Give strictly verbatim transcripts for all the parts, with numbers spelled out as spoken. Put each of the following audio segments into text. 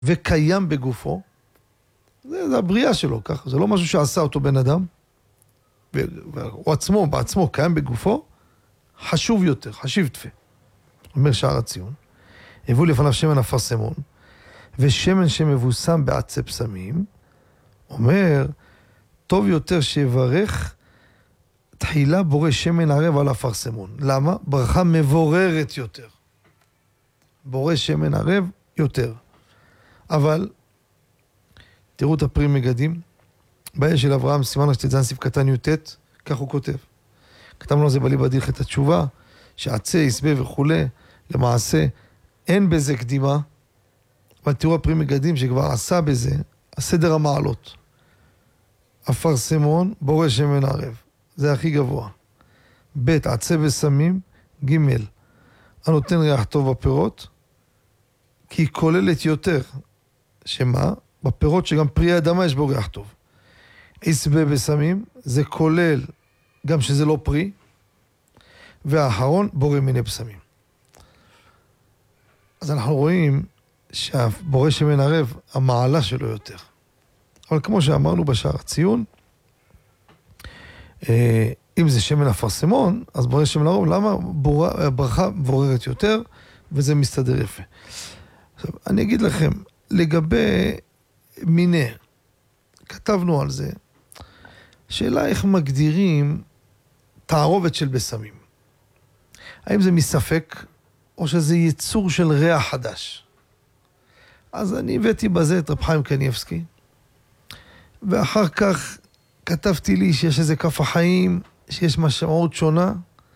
וקיים בגופו, זה, זה הבריאה שלו, ככה, זה לא משהו שעשה אותו בן אדם, והוא עצמו, בעצמו, קיים בגופו, חשוב יותר, חשיב תפה. אומר שער הציון, הביאו לפניו שמן אפרסמון, ושמן שמבוסם בעצי פסמים, אומר, טוב יותר שיברך תחילה בורא שמן ערב על אפרסמון. למה? ברכה מבוררת יותר. בורא שמן ערב יותר. אבל, תראו את הפרי מגדים, בעיה של אברהם, סימן רשתזן סעיף קטן י"ט, כך הוא כותב. כתבנו על זה בליבא דילכא את התשובה, שעצי, יסבה וכו', למעשה אין בזה קדימה, אבל תראו הפרי מגדים שכבר עשה בזה, הסדר המעלות. אפרסמון, בורא שמן ערב. זה הכי גבוה. ב' עצי וסמים, ג' הנותן ריח טוב בפירות, כי היא כוללת יותר, שמה? בפירות שגם פרי האדמה יש בו ריח טוב. יסבה בסמים, זה כולל גם שזה לא פרי, והאחרון בורא מיני פסמים. אז אנחנו רואים שהבורא שמן ערב, המעלה שלו יותר. אבל כמו שאמרנו בשער הציון, אם זה שמן אפרסמון, אז בורא שמן ערב, למה ברכה בוררת יותר, וזה מסתדר יפה. עכשיו, אני אגיד לכם, לגבי מיני, כתבנו על זה, שאלה איך מגדירים תערובת של בסמים. האם זה מספק, או שזה ייצור של ריח חדש? אז אני הבאתי בזה את רב חיים קניבסקי, ואחר כך כתבתי לי שיש איזה כף החיים, שיש משמעות שונה,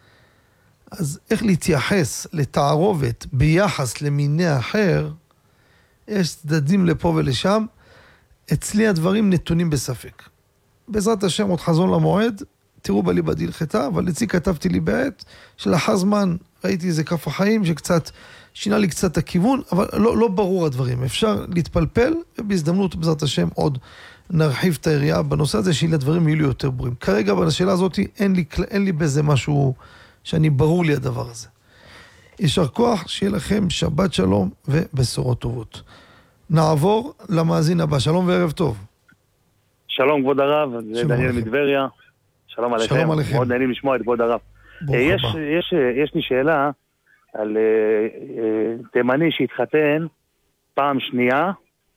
אז איך להתייחס לתערובת ביחס למיני אחר, יש צדדים לפה ולשם, אצלי הדברים נתונים בספק. בעזרת השם עוד חזון למועד, תראו בליבא דילכתא, אבל אצלי כתבתי לי בעת, שלאחר זמן ראיתי איזה כף החיים שקצת, שינה לי קצת הכיוון, אבל לא, לא ברור הדברים. אפשר להתפלפל, ובהזדמנות בעזרת השם עוד נרחיב את היריעה בנושא הזה, שאלה הדברים יהיו לי יותר ברורים. כרגע בשאלה הזאת אין לי, אין לי בזה משהו שאני ברור לי הדבר הזה. יישר כוח, שיהיה לכם שבת שלום ובשורות טובות. נעבור למאזין הבא. שלום וערב טוב. שלום כבוד הרב, זה דניאל מדבריה. שלום עליכם. שלום עליכם. מאוד נהנים לשמוע את כבוד הרב. יש, יש, יש לי שאלה על uh, תימני שהתחתן פעם שנייה,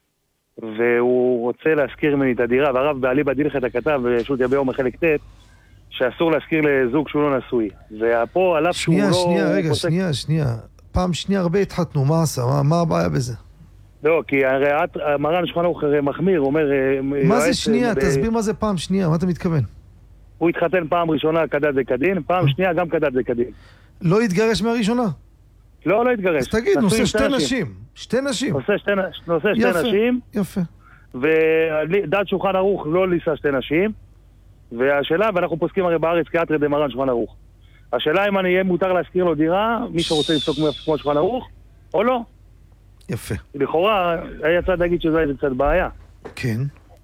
והוא רוצה להזכיר ממני את הדירה, והרב בליבא דילכתא כתב, שו"ת יביע אומר חלק ט', שאסור להזכיר לזוג שהוא לא נשוי. ופה עליו שהוא לא... שנייה, שנייה, רגע, שנייה, שנייה. פעם שנייה הרבה התחתנו, מה עשה? מה, מה הבעיה בזה? לא, כי הרי מרן שולחן ערוך מחמיר, הוא אומר... מה זה שנייה? תסביר מה זה פעם שנייה, מה אתה מתכוון? הוא התחתן פעם ראשונה כדת וכדין, פעם שנייה גם כדת וכדין. לא התגרש מהראשונה? לא, לא התגרש. אז תגיד, נושא שתי נשים. שתי נשים. נושא שתי נשים. יפה. ודעת שולחן ערוך לא ליסה שתי נשים. והשאלה, ואנחנו פוסקים הרי בארץ כאתרא דמרן שולחן ערוך. השאלה אם אני אהיה מותר להזכיר לו דירה, מי שרוצה לפסוק כמו שולחן ערוך, או לא. יפה. לכאורה, היה צד להגיד שזה היה קצת בעיה. כן.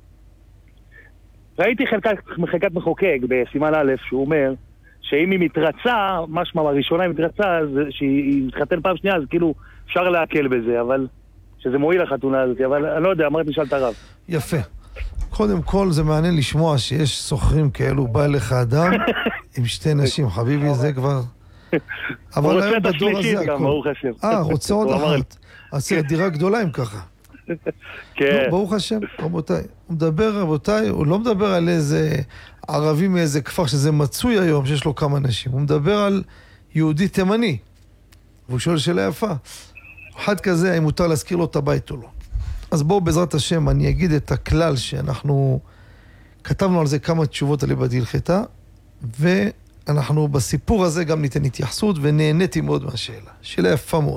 ראיתי חלקת מחוקק בסימן א' שהוא אומר שאם היא מתרצה, משמע הראשונה היא מתרצה, שהיא מתחתן פעם שנייה, אז כאילו אפשר להקל בזה, אבל שזה מועיל לחתונה הזאת, אבל אני לא יודע, אמרתי נשאל את הרב. יפה. קודם כל זה מעניין לשמוע שיש סוחרים כאלו, בא לך אדם עם שתי נשים, חביבי זה כבר... אבל היום בדור הזה הכל. אה, רוצה עוד אחת. אז זה דירה גדולה אם ככה. כן. ברוך השם, רבותיי. הוא מדבר, רבותיי, הוא לא מדבר על איזה ערבי מאיזה כפר שזה מצוי היום, שיש לו כמה נשים. הוא מדבר על יהודי תימני. והוא שואל שאלה יפה. אחד כזה, האם מותר להזכיר לו את הבית או לא. אז בואו בעזרת השם, אני אגיד את הכלל שאנחנו כתבנו על זה כמה תשובות על ליבא דילכתא, ואנחנו בסיפור הזה גם ניתן התייחסות, ונהניתי מאוד מהשאלה. שאלה יפה מאוד.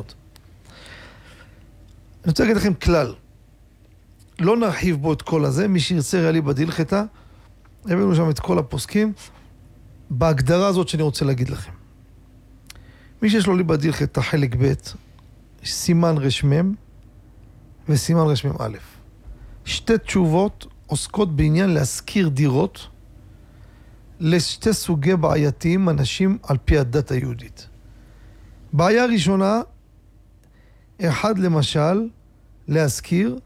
אני רוצה להגיד לכם כלל. לא נרחיב בו את כל הזה, מי שירצה ראה ליבא דילכתא, הבאנו שם את כל הפוסקים, בהגדרה הזאת שאני רוצה להגיד לכם. מי שיש לו ליבא דילכתא חלק ב', סימן רשמם, וסימן רשמם א'. שתי תשובות עוסקות בעניין להזכיר דירות לשתי סוגי בעייתיים אנשים על פי הדת היהודית. בעיה ראשונה, אחד למשל, להזכיר